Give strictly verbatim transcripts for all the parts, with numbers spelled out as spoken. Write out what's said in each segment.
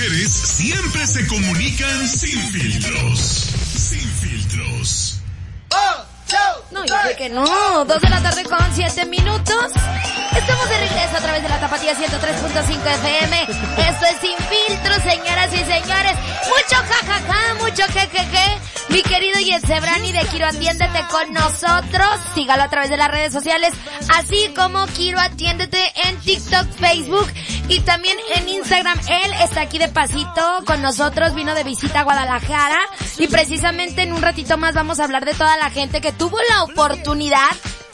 Siempre se comunican sin filtros. Sin filtros. No, yo sé que no. Dos de la tarde con siete minutos. Estamos de regreso a través de la Tapatía ciento tres punto cinco F M. Esto es Sin Filtros, señoras y señores. Mucho jajaja, mucho jejeje. Mi querido Yetzebrani de Kiro Atiéndete con nosotros. Sígalo a través de las redes sociales, así como Kiro Atiéndete en TikTok, Facebook y también en Instagram. Él está aquí de pasito con nosotros, vino de visita a Guadalajara y precisamente en un ratito más vamos a hablar de toda la gente que tuvo la oportunidad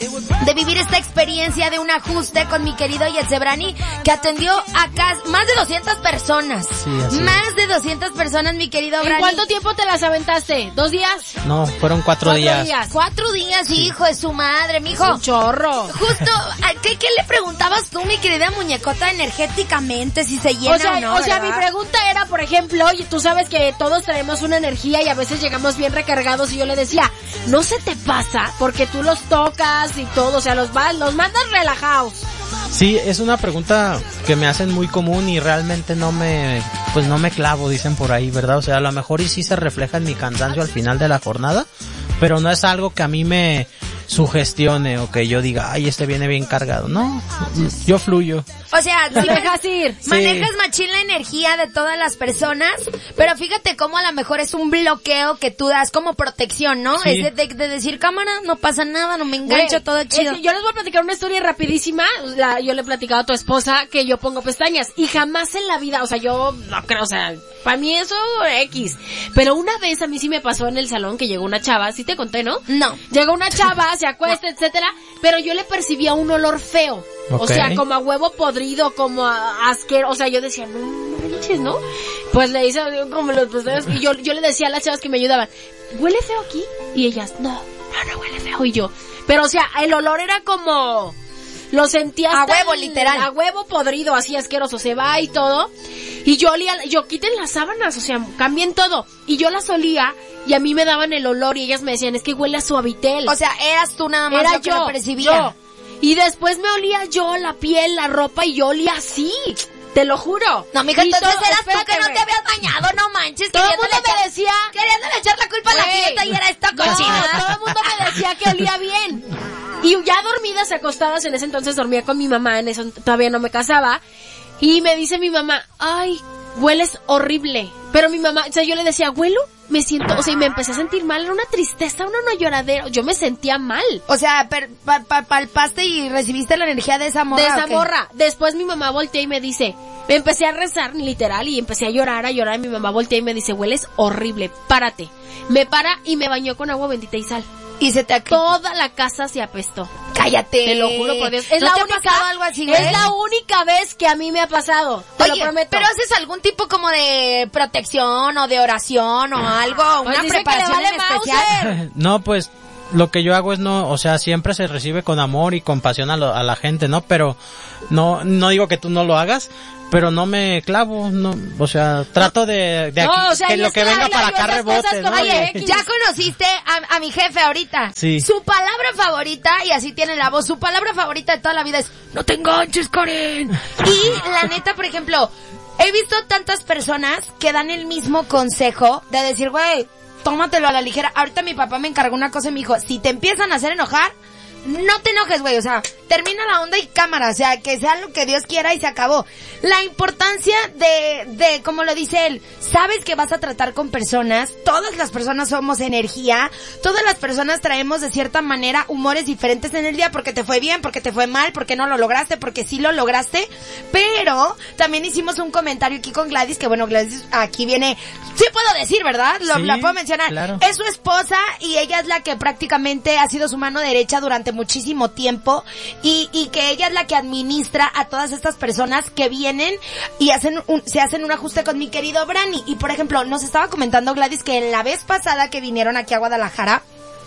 de vivir esta experiencia de un ajuste con mi querido Yetzebrani, que atendió a casi más de doscientas personas. Sí, así más de doscientas personas, mi querido Brani. ¿En cuánto tiempo te las aventaste? ¿Dos días? No, fueron cuatro, cuatro días. días. Cuatro días, sí. Hijo de su madre, mijo. Un chorro. Justo, ¿qué, ¿qué le preguntabas tú, mi querida muñecota, energéticamente, si se llena o sea, o no? O sea, ¿verdad? mi pregunta era, por ejemplo, y tú sabes que todos traemos una energía y a veces llegamos bien recargados, y yo le decía, ¿no se te pasa? Porque tú los tocas y todo, o sea, los vas, los mandas relajados. Sí, es una pregunta que me hacen muy común y realmente no me, pues no me clavo, dicen por ahí, ¿verdad? O sea, a lo mejor y sí se refleja en mi cansancio al final de la jornada, pero no es algo que a mí me sugestione o que yo diga, ay, este viene bien cargado. No, yo fluyo. O sea, Te dejas ir. Sí. Manejas machín la energía de todas las personas, pero fíjate cómo a lo mejor es un bloqueo que tú das como protección, ¿no? Sí. Es de, de, de decir, cámara, no pasa nada, no me engancho, Güey, todo chido. es que yo les voy a platicar una historia rapidísima. La, yo le he platicado a tu esposa que yo pongo pestañas y jamás en la vida, o sea, yo no creo, o sea, para mí eso X. Pero una vez a mí sí me pasó en el salón que llegó una chava, ¿sí te conté, no? No. Llegó una chava, se acuesta, etcétera, pero yo le percibía un olor feo. Ok. O sea, como a huevo podrido, como a asqueroso. O sea, yo decía, no, no manches, ¿no? Pues le hice como los pestañas y yo, yo le decía a las chavas que me ayudaban, ¿huele feo aquí? Y ellas, no, no, no huele feo. Y yo, pero o sea, el olor era como, lo sentía A hasta huevo, el- literal. A huevo podrido, así asqueroso, se va y todo. Y yo olía, yo quiten las sábanas, o sea, cambien todo. Y yo las olía y a mí me daban el olor y ellas me decían, es que huele a suavitel. O sea, eras tú nada más Era lo que yo, lo percibía. yo. Y después me olía yo la piel, la ropa, y yo olía así. Te lo juro. No, mija, Y entonces todo- eras tú espérate, que no te güey. habías bañado, no manches. Todo el queriéndole mundo me echar- decía... Queriéndole echar la culpa a la Güey. fiesta y era esta No, cochina. todo el mundo me decía que olía bien. Y ya dormidas, acostadas, en ese entonces dormía con mi mamá, en eso todavía no me casaba. Y me dice mi mamá, ay, hueles horrible. Pero mi mamá, o sea, yo le decía, ¿huelo? Me siento, o sea, y me empecé a sentir mal, era una tristeza, una, una lloradera, yo me sentía mal. O sea, per- pa- pa- palpaste y recibiste la energía de esa morra. De esa ¿o qué? morra. Después mi mamá voltea y me dice, me empecé a rezar literal y empecé a llorar, a llorar, y mi mamá voltea y me dice, hueles horrible, párate. Me para y me bañó con agua bendita y sal. Y se te... Toda la casa se apestó. Cállate. Te lo juro por Dios. Es ¿No la te ha única, pasado algo así, güey? es la única vez que a mí me ha pasado. Te Oye, lo prometo. pero haces algún tipo como de protección o de oración o algo, Pues una dice que preparación le en vale especial. No, pues lo que yo hago es no, o sea, siempre se recibe con amor y compasión a, lo- a la gente, ¿no? Pero no, no digo que tú no lo hagas, pero no me clavo, no, o sea, trato de, de No, aquí, o sea, que yo lo que estoy venga para hablando acá de esas cosas rebote, ¿no? como, oye, Y- Ya conociste a, a mi jefe ahorita. Sí. Su palabra favorita, y así tiene la voz, su palabra favorita de toda la vida es, no te enganches, Karen. Y la neta, por ejemplo, he visto tantas personas que dan el mismo consejo de decir, güey, tómatelo a la ligera. Ahorita mi papá me encargó una cosa y me dijo, si te empiezan a hacer enojar, no te enojes, güey, o sea, termina la onda y cámara, o sea, que sea lo que Dios quiera y se acabó. La importancia de, de, como lo dice él, sabes que vas a tratar con personas, todas las personas somos energía, todas las personas traemos de cierta manera humores diferentes en el día, porque te fue bien, porque te fue mal, porque no lo lograste, porque sí lo lograste, pero también hicimos un comentario aquí con Gladys, que bueno, Gladys aquí viene, sí puedo decir, ¿verdad? Lo, Sí, la puedo mencionar. claro. Es su esposa y ella es la que prácticamente ha sido su mano derecha durante muchísimo tiempo y, y que ella es la que administra a todas estas personas que vienen y hacen un, se hacen un ajuste con mi querido Brani. Y por ejemplo, nos estaba comentando Gladys que en la vez pasada que vinieron aquí a Guadalajara,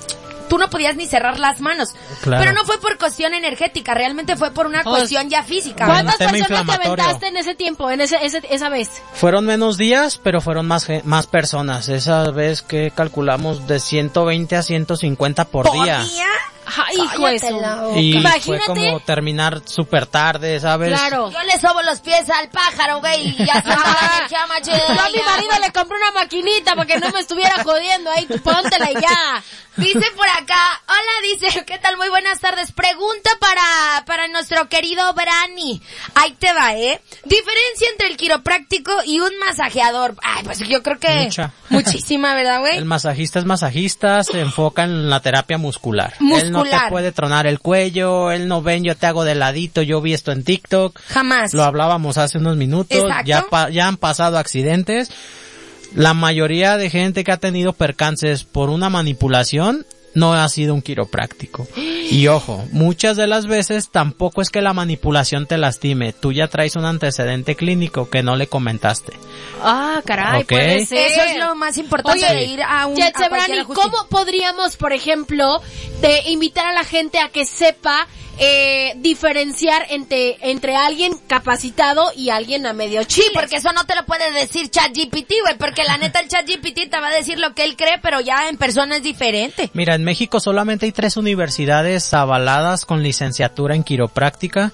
tú no podías ni cerrar las manos. Claro. Pero no fue por cuestión energética, realmente fue por una Pues, cuestión ya física. Bueno, ¿Cuántas tema personas te inflamatorio. aventaste en ese tiempo, en ese, ese esa vez? Fueron menos días, pero fueron más ge- más personas. Esa vez que calculamos de ciento veinte a ciento cincuenta por, ¿Por día. día? Ay, hijo de su- Cállatela. Y Imagínate. fue como terminar súper tarde, ¿sabes? Claro. Yo le sobo los pies al pájaro, güey, y ya se me da la energía más chida, Yo a mi ya. marido le compré una maquinita para que no me estuviera jodiendo ahí, tú póntela y ya. Dice por acá, hola, dice, ¿qué tal? Muy buenas tardes. Pregunta para, para nuestro querido Brani. Ahí te va, ¿eh? Diferencia entre el quiropráctico y un masajeador. Ay, pues yo creo que Mucha. muchísima, ¿verdad, güey? El masajista es masajista, se enfoca en la terapia muscular. Él no te Muscular. puede tronar el cuello, él no ven, yo te hago de ladito, yo vi esto en TikTok. Jamás. Lo hablábamos hace unos minutos, Exacto. ya pa- ya han pasado accidentes. La mayoría de gente que ha tenido percances por una manipulación no ha sido un quiropráctico. Y ojo, muchas de las veces tampoco es que la manipulación te lastime, tú ya traes un antecedente clínico que no le comentaste. Ah, caray, Ok. puede ser. Eso es lo más importante Oye, de ir a un a Jetsebrani, cualquier ajuste. ¿cómo podríamos, por ejemplo, de invitar a la gente a que sepa eh, diferenciar entre entre alguien capacitado y alguien a medio Sí, chile? porque eso no te lo puede decir ChatGPT, güey, porque la neta el ChatGPT te va a decir lo que él cree, pero ya en persona es diferente. Mira, en México solamente hay tres universidades avaladas con licenciatura en quiropráctica.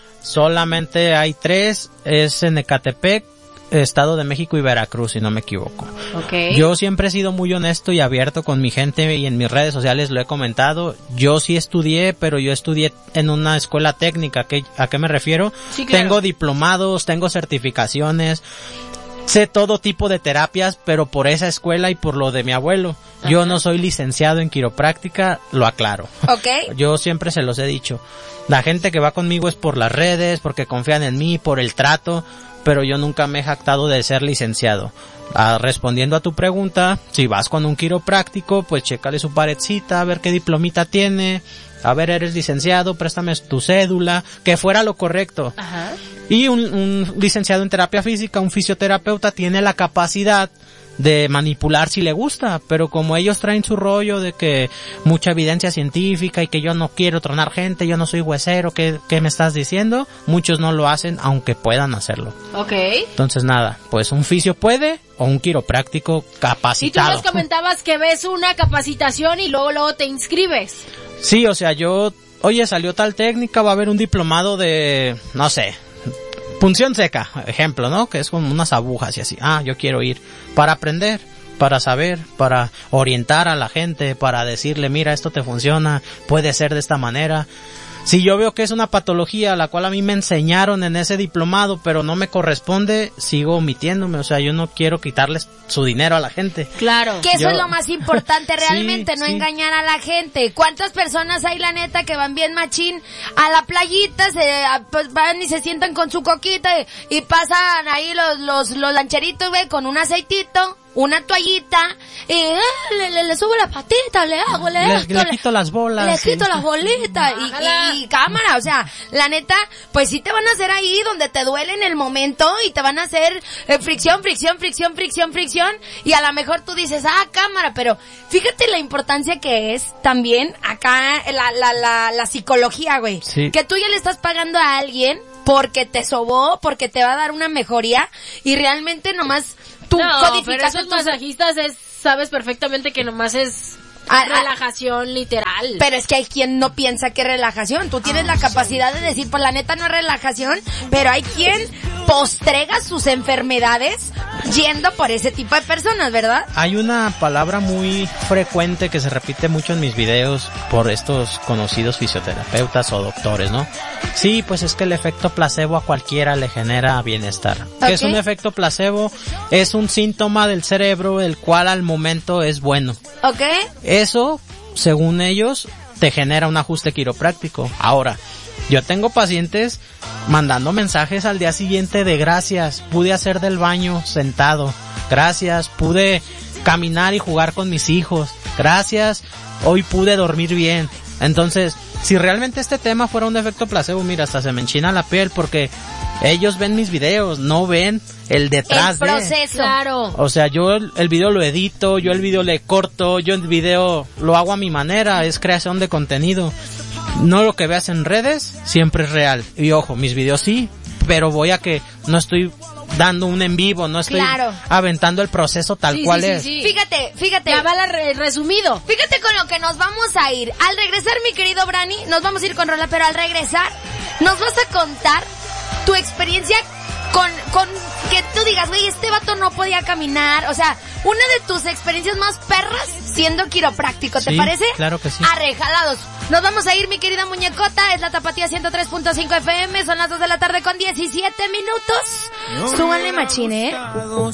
Solamente hay tres, es en Ecatepec, Estado de México y Veracruz, si no me equivoco. Okay. Yo siempre he sido muy honesto y abierto con mi gente y en mis redes sociales lo he comentado. Yo sí estudié, pero yo estudié en una escuela técnica. ¿Qué- ¿A qué me refiero? Sí, claro. Tengo diplomados, tengo certificaciones. Sé todo tipo de terapias, pero por esa escuela y por lo de mi abuelo. Yo no soy licenciado en quiropráctica, lo aclaro. ¿Ok? Yo siempre se los he dicho. La gente que va conmigo es por las redes, porque confían en mí, por el trato, pero yo nunca me he jactado de ser licenciado. Ah, respondiendo a tu pregunta, si vas con un quiropráctico, pues chécale su paredcita, a ver qué diplomita tiene, a ver, eres licenciado, préstame tu cédula, que fuera lo correcto. Ajá. Y un, un licenciado en terapia física, un fisioterapeuta, tiene la capacidad de manipular si le gusta, pero como ellos traen su rollo de que mucha evidencia científica y que yo no quiero tronar gente, yo no soy huesero, ¿qué, qué me estás diciendo? Muchos no lo hacen, aunque puedan hacerlo. Ok. Entonces nada, pues un fisio puede o un quiropráctico Y tú capacitado. nos comentabas que ves una capacitación y luego luego te inscribes. Sí, o sea, yo, oye, salió tal técnica, va a haber un diplomado de, no sé, punción seca, ejemplo, ¿no? Que es como unas agujas y así. Ah, yo quiero ir para aprender, para saber, para orientar a la gente, para decirle, mira, esto te funciona, puede ser de esta manera. Si yo veo que es una patología a la cual a mí me enseñaron en ese diplomado, pero no me corresponde, sigo omitiéndome. O sea, yo no quiero quitarles su dinero a la gente. Claro. Que eso Yo- es lo más importante realmente, Sí, no sí. engañar a la gente. ¿Cuántas personas hay, la neta, que van bien machín a la playita, se a- pues, van y se sientan con su coquita y, y pasan ahí los, los, los lancheritos, güey, con un aceitito, una toallita, y ah, le, le, le subo la patita, le hago, le, Le- esto, le quito las bolas, Le sí. quito las bolitas y, y, y cámara, o sea, la neta, pues sí te van a hacer ahí donde te duele en el momento y te van a hacer eh, fricción, fricción, fricción, fricción, fricción, y a lo mejor tú dices, ah, cámara, pero fíjate la importancia que es también acá la, la, la, la psicología, güey. Sí. Que tú ya le estás pagando a alguien porque te sobó, porque te va a dar una mejoría y realmente nomás tú No, pero codificas esos tus- masajistas es, sabes perfectamente que nomás es Ah, ah. relajación literal. Pero es que hay quien no piensa que es relajación. Tú tienes la capacidad de decir, pues la neta no es relajación, pero hay quien postrega sus enfermedades yendo por ese tipo de personas, ¿verdad? Hay una palabra muy frecuente que se repite mucho en mis videos por estos conocidos fisioterapeutas o doctores, ¿no? Sí, pues es que el efecto placebo a cualquiera le genera bienestar. ¿Qué es Ok. un efecto placebo? Es un síntoma del cerebro el cual al momento es bueno. ¿Ok? Eso, según ellos, te genera un ajuste quiropráctico. Ahora, yo tengo pacientes mandando mensajes al día siguiente de gracias, pude hacer del baño sentado, gracias, pude caminar y jugar con mis hijos, gracias, hoy pude dormir bien. Entonces, si realmente este tema fuera un efecto placebo, mira, hasta se me enchina la piel porque ellos ven mis videos, no ven el detrás El de... proceso. Claro. O sea, yo el, el video lo edito, yo el video le corto, yo el video lo hago a mi manera, es creación de contenido. No lo que veas en redes siempre es real. Y ojo, mis videos sí, pero voy a que no estoy dando un en vivo, no estoy Claro. aventando el proceso tal Sí, cual sí, sí, es. sí. Fíjate, fíjate. Ya va la re- resumido. Fíjate con lo que nos vamos a ir. Al regresar, mi querido Brani, nos vamos a ir con rola, pero al regresar nos vas a contar tu experiencia con, con que tú digas, güey, este vato no podía caminar. O sea, una de tus experiencias más perras siendo quiropráctico, ¿te Sí, parece? claro que sí. Arrejalados. Nos vamos a ir, mi querida muñecota. Es la Tapatía ciento tres punto cinco F M. Son las dos de la tarde con diecisiete minutos. Súbanle machine, ¿eh?